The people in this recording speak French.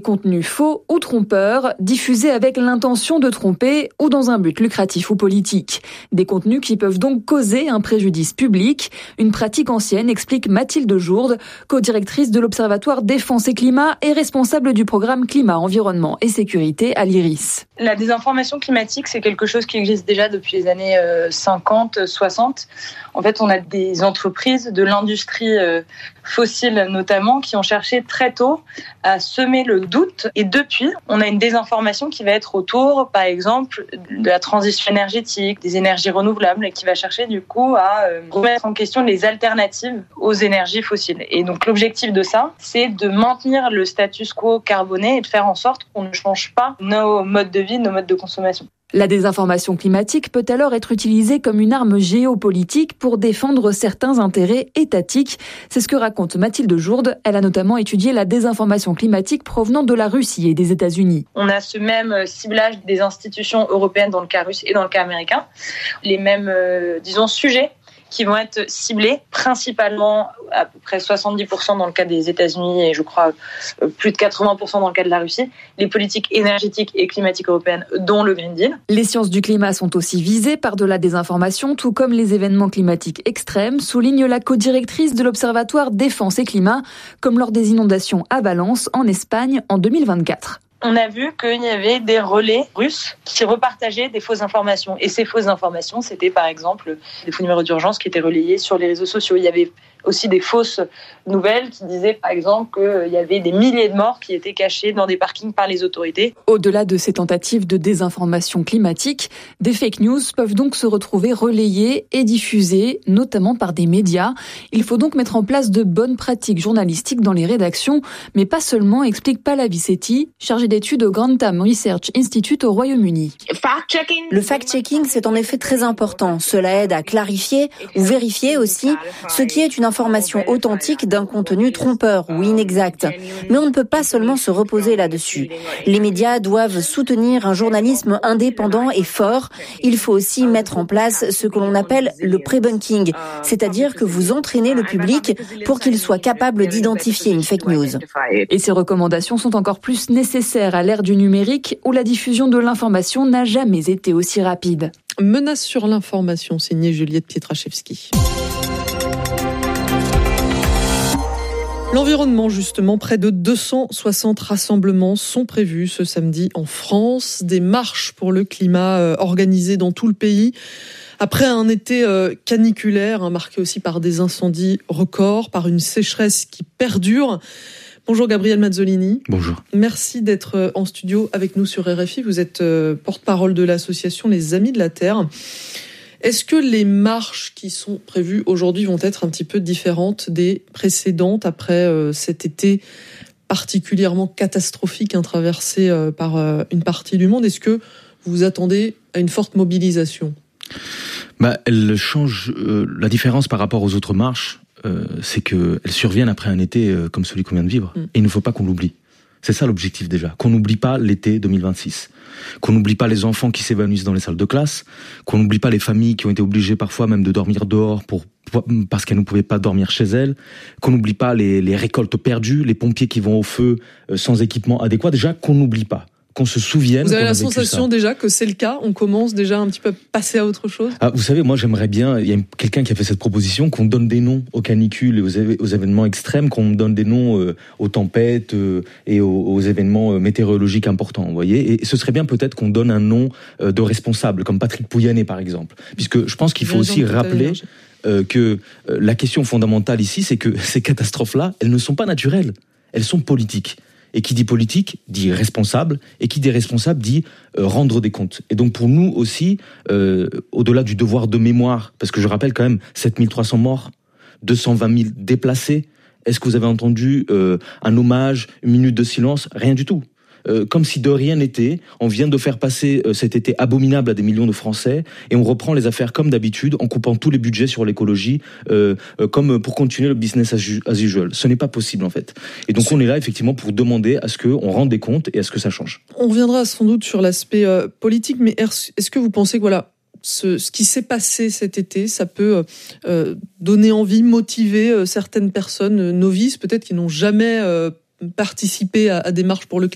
contenus faux ou trompeurs, diffusés avec l'intention de tromper ou dans un but lucratif ou politique. Des contenus qui peuvent donc causer un préjudice public, une pratique ancienne, explique Mathilde Jourde, co-directrice de l'Observatoire Défense et Climat et responsable du programme Climat, Environnement et Sécurité à l'IRIS. La désinformation climatique, c'est quelque chose qui existe déjà depuis les années 50, 60. En fait, on a des entreprises de l'industrie fossile notamment qui ont cherché très tôt à semer le doute. Et depuis, on a une désinformation qui va être autour, par exemple, de la transition énergétique, des énergies renouvelables, et qui va chercher du coup à remettre en question les alternatives aux énergies fossiles. Et donc l'objectif de ça, c'est de maintenir le status quo carboné et de faire en sorte qu'on ne change pas nos modes de vie, nos modes de consommation. La désinformation climatique peut alors être utilisée comme une arme géopolitique pour défendre certains intérêts étatiques. C'est ce que raconte Mathilde Jourde. Elle a notamment étudié la désinformation climatique provenant de la Russie et des États-Unis. On a ce même ciblage des institutions européennes dans le cas russe et dans le cas américain. Les mêmes, sujets qui vont être ciblés principalement à peu près 70% dans le cas des États-Unis et je crois plus de 80% dans le cas de la Russie, les politiques énergétiques et climatiques européennes, dont le Green Deal. Les sciences du climat sont aussi visées par de la désinformation, tout comme les événements climatiques extrêmes, souligne la co-directrice de l'Observatoire Défense et Climat, comme lors des inondations à Valence, en Espagne, en 2024. On a vu qu'il y avait des relais russes qui repartageaient des fausses informations. Et ces fausses informations, c'était par exemple des faux numéros d'urgence qui étaient relayés sur les réseaux sociaux. Il y avait aussi des fausses nouvelles qui disaient par exemple qu'il y avait des milliers de morts qui étaient cachés dans des parkings par les autorités. Au-delà de ces tentatives de désinformation climatique, des fake news peuvent donc se retrouver relayées et diffusées, notamment par des médias. Il faut donc mettre en place de bonnes pratiques journalistiques dans les rédactions, mais pas seulement, explique Paula Vicetti, chargée d'études au Grantham Research Institute au Royaume-Uni. Le fact-checking, c'est en effet très important. Cela aide à clarifier ou vérifier aussi ce qui est une information authentique d'un contenu trompeur ou inexact. Mais on ne peut pas seulement se reposer là-dessus. Les médias doivent soutenir un journalisme indépendant et fort. Il faut aussi mettre en place ce que l'on appelle le pre-bunking, c'est-à-dire que vous entraînez le public pour qu'il soit capable d'identifier une fake news. Et ces recommandations sont encore plus nécessaires à l'ère du numérique où la diffusion de l'information n'a jamais été aussi rapide. Menace sur l'information, signée Juliette Pietraszewski. L'environnement, justement, près de 260 rassemblements sont prévus ce samedi en France. Des marches pour le climat organisées dans tout le pays. Après un été caniculaire, marqué aussi par des incendies records, par une sécheresse qui perdure. Bonjour Gabriel Mazzolini. Bonjour. Merci d'être en studio avec nous sur RFI. Vous êtes porte-parole de l'association Les Amis de la Terre. Est-ce que les marches qui sont prévues aujourd'hui vont être un petit peu différentes des précédentes après cet été particulièrement catastrophique traversé par une partie du monde? Est-ce que vous vous attendez à une forte mobilisation? Elle change la différence par rapport aux autres marches, c'est qu'elles surviennent après un été comme celui qu'on vient de vivre. Et il ne faut pas qu'on l'oublie. C'est ça l'objectif déjà, qu'on n'oublie pas l'été 2026, qu'on n'oublie pas les enfants qui s'évanouissent dans les salles de classe, qu'on n'oublie pas les familles qui ont été obligées parfois même de dormir dehors parce qu'elles ne pouvaient pas dormir chez elles, qu'on n'oublie pas les récoltes perdues, les pompiers qui vont au feu sans équipement adéquat, déjà qu'on n'oublie pas. Qu'on se souvienne. Vous avez la sensation déjà que c'est le cas? On commence déjà un petit peu à passer à autre chose? Vous savez, moi j'aimerais bien, il y a quelqu'un qui a fait cette proposition, qu'on donne des noms aux canicules et aux événements extrêmes, qu'on donne des noms aux tempêtes et aux événements météorologiques importants, vous voyez. Et ce serait bien peut-être qu'on donne un nom de responsable, comme Patrick Pouyanné par exemple. Puisque je pense qu'il faut aussi rappeler que la question fondamentale ici, c'est que ces catastrophes-là, elles ne sont pas naturelles, elles sont politiques. Et qui dit politique, dit responsable, et qui dit responsable, dit rendre des comptes. Et donc pour nous aussi, au-delà du devoir de mémoire, parce que je rappelle quand même 7300 morts, 220 000 déplacés, est-ce que vous avez entendu un hommage, une minute de silence? Rien du tout. Comme si de rien n'était, on vient de faire passer cet été abominable à des millions de Français et on reprend les affaires comme d'habitude en coupant tous les budgets sur l'écologie comme pour continuer le business as usual. Ce n'est pas possible en fait. Et donc on est là effectivement pour demander à ce qu'on rende des comptes et à ce que ça change. On reviendra sans doute sur l'aspect politique, mais est-ce que vous pensez que ce qui s'est passé cet été, ça peut donner envie, motiver certaines personnes novices peut-être qui n'ont jamais participé à des marches pour le climat?